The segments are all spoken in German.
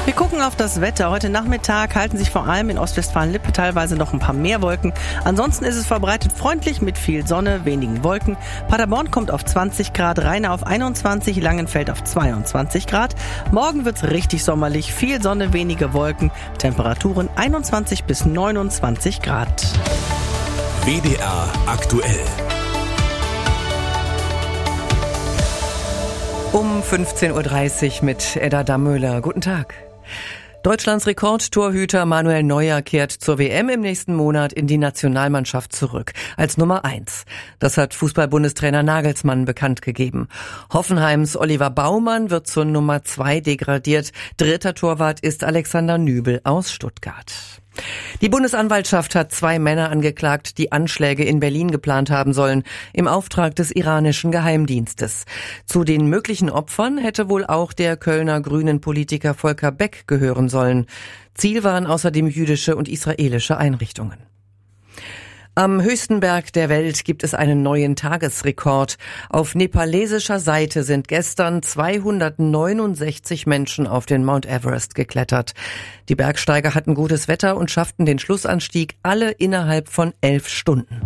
Wir gucken auf das Wetter. Heute Nachmittag halten sich vor allem in Ostwestfalen-Lippe teilweise noch ein paar mehr Wolken. Ansonsten ist es verbreitet freundlich mit viel Sonne, wenigen Wolken. Paderborn kommt auf 20 Grad, Rheine auf 21, Langenfeld auf 22 Grad. Morgen wird's richtig sommerlich, viel Sonne, wenige Wolken. Temperaturen 21 bis 29 Grad. WDR aktuell. Um 15.30 Uhr mit Edda Dammöhler. Guten Tag. Deutschlands Rekordtorhüter Manuel Neuer kehrt zur WM im nächsten Monat in die Nationalmannschaft zurück, als Nummer 1. Das hat Fußball-Bundestrainer Nagelsmann bekannt gegeben. Hoffenheims Oliver Baumann wird zur Nummer 2 degradiert. Dritter Torwart ist Alexander Nübel aus Stuttgart. Die Bundesanwaltschaft hat 2 Männer angeklagt, die Anschläge in Berlin geplant haben sollen, im Auftrag des iranischen Geheimdienstes. Zu den möglichen Opfern hätte wohl auch der Kölner Grünen-Politiker Volker Beck gehören sollen. Ziel waren außerdem jüdische und israelische Einrichtungen. Am höchsten Berg der Welt gibt es einen neuen Tagesrekord. Auf nepalesischer Seite sind gestern 269 Menschen auf den Mount Everest geklettert. Die Bergsteiger hatten gutes Wetter und schafften den Schlussanstieg alle innerhalb von 11 Stunden.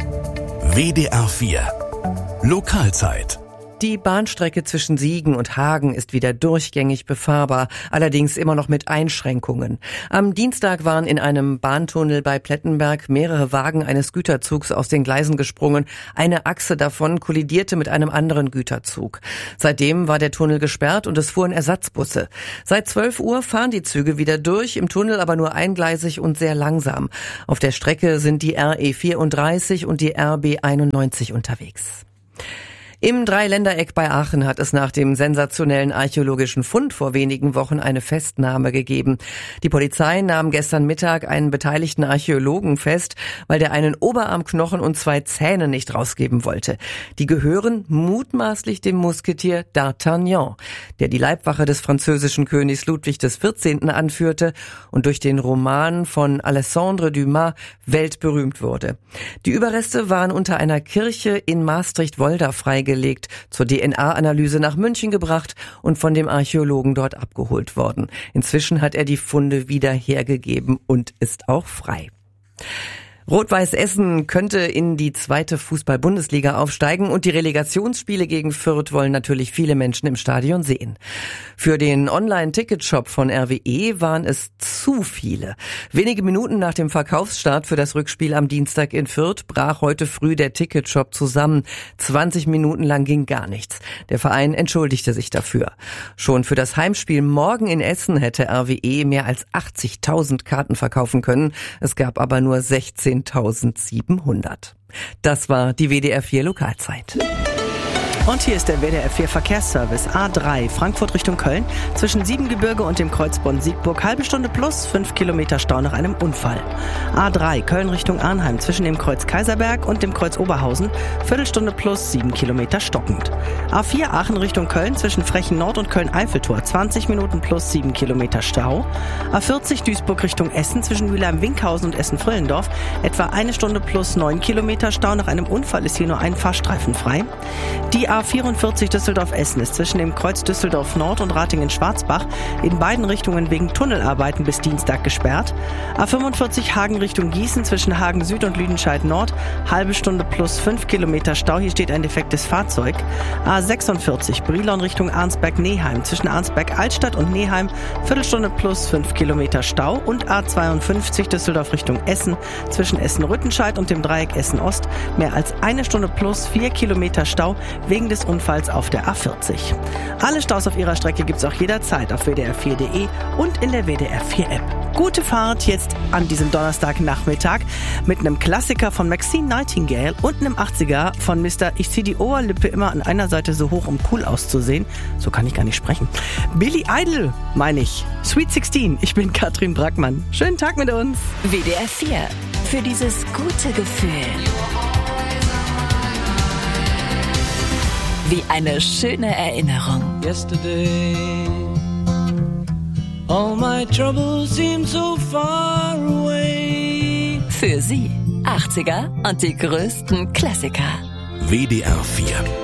WDR 4 Lokalzeit. Die Bahnstrecke zwischen Siegen und Hagen ist wieder durchgängig befahrbar, allerdings immer noch mit Einschränkungen. Am Dienstag waren in einem Bahntunnel bei Plettenberg mehrere Wagen eines Güterzugs aus den Gleisen gesprungen. Eine Achse davon kollidierte mit einem anderen Güterzug. Seitdem war der Tunnel gesperrt und es fuhren Ersatzbusse. Seit 12 Uhr fahren die Züge wieder durch, im Tunnel aber nur eingleisig und sehr langsam. Auf der Strecke sind die RE 34 und die RB 91 unterwegs. Im Dreiländereck bei Aachen hat es nach dem sensationellen archäologischen Fund vor wenigen Wochen eine Festnahme gegeben. Die Polizei nahm gestern Mittag einen beteiligten Archäologen fest, weil der einen Oberarmknochen und 2 Zähne nicht rausgeben wollte. Die gehören mutmaßlich dem Musketier D'Artagnan, der die Leibwache des französischen Königs Ludwig XIV. Anführte und durch den Roman von Alexandre Dumas weltberühmt wurde. Die Überreste waren unter einer Kirche in Maastricht-Wolda freigelegt, zur DNA-Analyse nach München gebracht und von dem Archäologen dort abgeholt worden. Inzwischen hat er die Funde wieder hergegeben und ist auch frei. Rot-Weiß Essen könnte in die 2. Fußball-Bundesliga aufsteigen und die Relegationsspiele gegen Fürth wollen natürlich viele Menschen im Stadion sehen. Für den Online-Ticketshop von RWE waren es zu viele. Wenige Minuten nach dem Verkaufsstart für das Rückspiel am Dienstag in Fürth brach heute früh der Ticketshop zusammen. 20 Minuten lang ging gar nichts. Der Verein entschuldigte sich dafür. Schon für das Heimspiel morgen in Essen hätte RWE mehr als 80.000 Karten verkaufen können. Es gab aber nur 16.700. Das war die WDR 4 Lokalzeit. Und hier ist der WDR 4 Verkehrsservice. A3 Frankfurt Richtung Köln zwischen Siebengebirge und dem Kreuz Bonn-Siegburg. Halbe Stunde plus 5 Kilometer Stau nach einem Unfall. A3 Köln Richtung Arnheim zwischen dem Kreuz Kaiserberg und dem Kreuz Oberhausen. Viertelstunde plus 7 Kilometer stockend. A4 Aachen Richtung Köln zwischen Frechen Nord und Köln-Eiffeltor. 20 Minuten plus 7 Kilometer Stau. A40 Duisburg Richtung Essen zwischen Mülheim-Winkhausen und Essen-Frillendorf. Etwa 1 Stunde plus 9 Kilometer Stau. Nach einem Unfall ist hier nur ein Fahrstreifen frei. Die A44 Düsseldorf-Essen ist zwischen dem Kreuz Düsseldorf-Nord und Ratingen-Schwarzbach in beiden Richtungen wegen Tunnelarbeiten bis Dienstag gesperrt. A45 Hagen Richtung Gießen zwischen Hagen Süd und Lüdenscheid-Nord. Halbe Stunde plus 5 Kilometer Stau. Hier steht ein defektes Fahrzeug. A46 Brilon Richtung Arnsberg-Neheim zwischen Arnsberg-Altstadt und Neheim. Viertelstunde plus 5 Kilometer Stau. Und A52 Düsseldorf Richtung Essen zwischen Essen-Rüttenscheid und dem Dreieck Essen-Ost. Mehr als 1 Stunde plus 4 Kilometer Stau wegen des Unfalls auf der A40. Alle Staus auf ihrer Strecke gibt's auch jederzeit auf wdr4.de und in der WDR 4 App. Gute Fahrt jetzt an diesem Donnerstagnachmittag mit einem Klassiker von Maxine Nightingale und einem 80er von Mr. Ich zieh die Oberlippe immer an einer Seite so hoch, um cool auszusehen. So kann ich gar nicht sprechen. Billy Idol, meine ich. Sweet 16. Ich bin Katrin Brackmann. Schönen Tag mit uns. WDR 4. Für dieses gute Gefühl. Wie eine schöne Erinnerung. Yesterday, all my troubles seem so far away. Für Sie 80er und die größten Klassiker. WDR 4